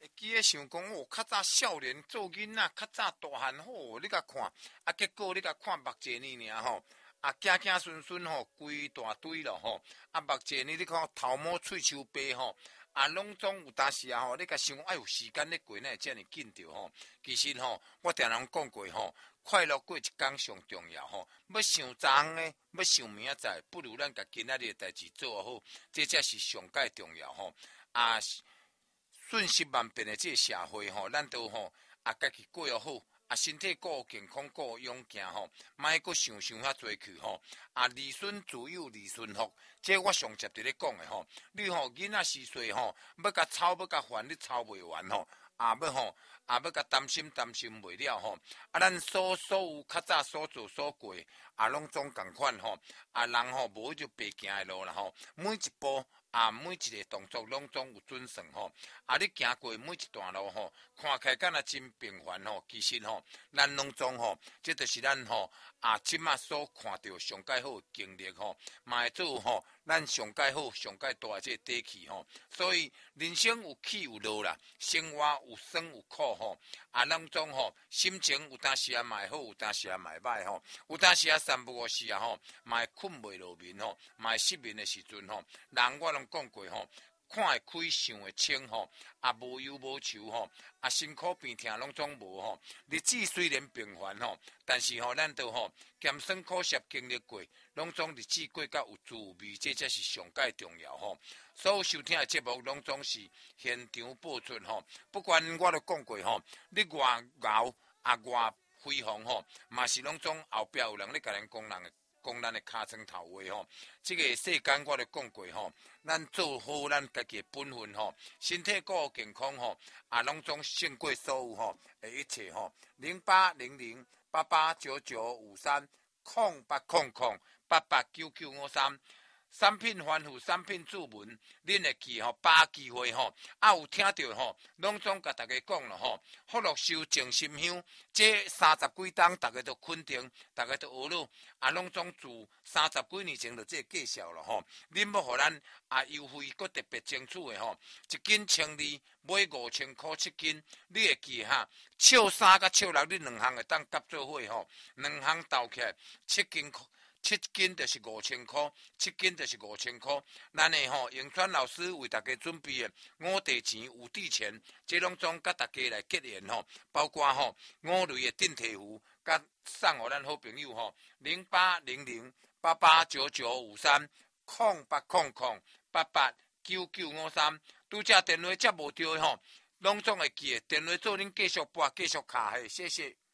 会记咧想讲，哦，较早少年做囡仔，较早大汉好，你甲看，结果你甲看目睭呢尔吼，行行顺顺吼，规大堆咯吼，目睭呢你看头毛喙鬚白吼，拢总有当时吼，你甲想，哎呦，时间咧过哪会遮尔紧着吼？其实吼，我定人讲过吼，快乐过一天上重要吼，要想昨昏诶，要想明仔载，不如咱甲今仔日诶代志做好，这才是上界重要吼。瞬息万变的这个社会吼，咱都吼家己过好，身体顾健康顾勇健吼，莫阁想遐多去吼。儿孙自有儿孙福，这我上接伫咧讲的吼。你吼囡仔时岁吼，要甲操要甲烦，你操袂完吼。要甲担心袂了吼。咱所有较早所做所过，拢总共款吼。人吼无就白行的路啦吼，每一步。每一个动作拢总有准算吼，你行过每一段路吼，看起来敢若真平凡吼，其实吼，咱拢总吼，这就是咱吼即马所看到上界好经历吼，嘛会做吼，咱上界好上界大这底气吼，所以人生有起有落啦，生活有酸有苦吼，拢总吼，心情有当时嘛会好，有当时嘛会歹吼，有当时三不五时吼，嘛会困袂落眠吼，嘛会失眠的时阵吼，人我拢讲过吼，看会开，想会清吼，无忧无愁吼，辛苦病痛拢总无吼。日子虽然平凡吼，但是吼，咱都吼艰酸苦涩经历过，拢总日子过甲有滋有味，这才是上界重要吼。所有收听的节目拢总是现场播出吼，不管我都讲过吼，你外熬外辉煌吼，嘛是拢总后壁有人咧甲咱讲咱的尻川头话吼，这个世间我都讲过吼，咱做好咱家己的本分吼，身体顾健康吼，拢总胜过所有吼的一切吼。08008899530800889953。产品吩咐，产品注文，恁会记吼，把握机会吼，有听到吼，拢总甲大家讲了吼，福禄寿静心香，这30几档大家都肯定，大家都学了，拢总自30几年前就这介绍了吼，恁要互咱优惠，搁特别清楚的吼，一斤1200，买5000块7斤，你会记哈，笑3甲笑6，你两项会当夹做伙吼，两项斗起来7斤就是5000块，7斤就是5000块。咱的吼，永川老师为大家准备的五帝钱、有地钱，这拢总甲大家来结缘吼，包括吼5类的电梯符，甲送互咱好朋友吼，0800889953，0800889953，拄则电话接无着吼，拢总会记的，电话做恁继续拨继续卡嘿，谢谢。